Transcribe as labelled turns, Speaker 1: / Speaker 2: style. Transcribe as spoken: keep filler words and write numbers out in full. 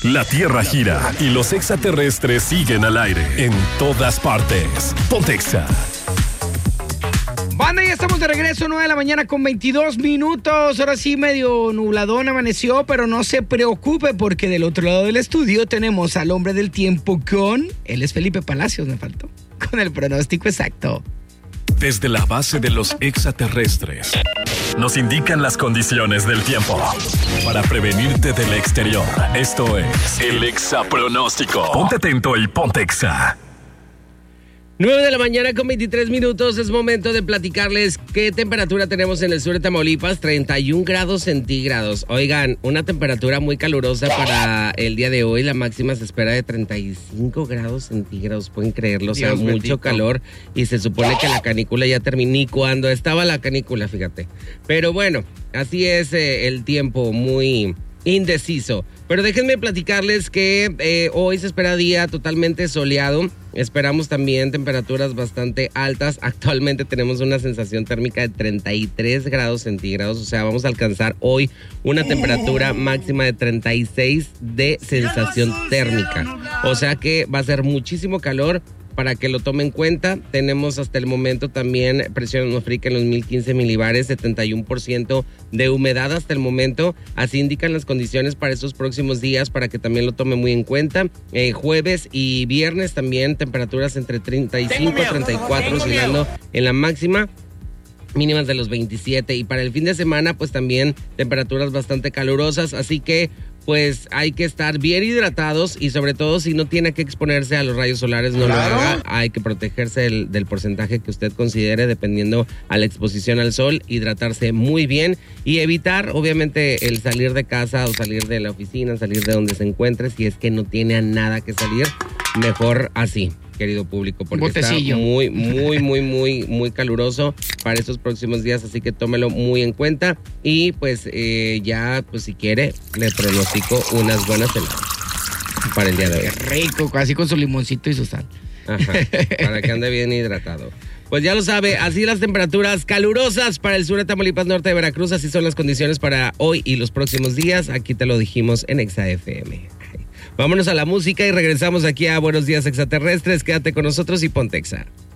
Speaker 1: La Tierra gira y los extraterrestres siguen al aire en todas partes. Ponte Exa.
Speaker 2: Banda, ya estamos de regreso, nueve de la mañana con veintidós minutos. Ahora sí, medio nubladón amaneció, pero no se preocupe porque del otro lado del estudio tenemos al hombre del tiempo con... Él es Felipe Palacios, me faltó. Con el pronóstico exacto.
Speaker 1: Desde la base de los extraterrestres nos indican las condiciones del tiempo para prevenirte del exterior. Esto es el Exapronóstico. Ponte atento y ponte Exa.
Speaker 3: nueve de la mañana con veintitrés minutos, es momento de platicarles qué temperatura tenemos en el sur de Tamaulipas, treinta y un grados centígrados. Oigan, una temperatura muy calurosa para el día de hoy, la máxima se espera de treinta y cinco grados centígrados, pueden creerlo, o sea,
Speaker 2: Dios
Speaker 3: mucho
Speaker 2: bendito.
Speaker 3: calor y se supone que la canícula ya terminó, ni cuando estaba la canícula, fíjate. Pero bueno, así es eh, el tiempo, muy indeciso. Pero déjenme platicarles que eh, hoy se espera día totalmente soleado. Esperamos también temperaturas bastante altas. Actualmente tenemos una sensación térmica de treinta y tres grados centígrados. O sea, vamos a alcanzar hoy una temperatura máxima de treinta y seis de sensación térmica. O sea que va a ser muchísimo calor. Para que lo tomen en cuenta, tenemos hasta el momento también presión atmosférica en los mil quince milibares, setenta y uno por ciento de humedad hasta el momento. Así indican las condiciones para estos próximos días, para que también lo tomen muy en cuenta. Eh, jueves y viernes también temperaturas entre treinta y cinco a treinta y cuatro, oscilando en la máxima. Mínimas de los veintisiete. Y para el fin de semana, pues también temperaturas bastante calurosas. Así que pues hay que estar bien hidratados y sobre todo si no tiene que exponerse a los rayos solares, no
Speaker 2: Claro.
Speaker 3: lo haga. Hay que protegerse del, del porcentaje que usted considere dependiendo a la exposición al sol, hidratarse muy bien y evitar obviamente el salir de casa o salir de la oficina, salir de donde se encuentre, si es que no tiene a nada que salir, mejor así, querido público, porque
Speaker 2: Botecillo.
Speaker 3: está muy, muy, muy, muy, muy caluroso para estos próximos días, así que tómelo muy en cuenta y pues eh, ya, pues si quiere, le pronostico unas buenas heladas para el día de hoy.
Speaker 2: Qué rico, casi con su limoncito y su sal.
Speaker 3: Ajá, para que ande bien hidratado. Pues ya lo sabe, así las temperaturas calurosas para el sur de Tamaulipas, norte de Veracruz, así son las condiciones para hoy y los próximos días. Aquí te lo dijimos en Exa F M. Vámonos a la música y regresamos aquí a Buenos Días Extraterrestres. Quédate con nosotros y ponte Exa.